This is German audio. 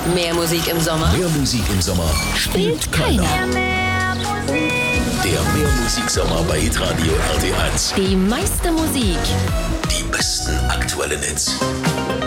Mehr Musik im Sommer Mehr Musik im Sommer spielt keiner. Der Mehrmusiksommer bei Hitradio RT1. Die meiste Musik. Die besten aktuellen Hits.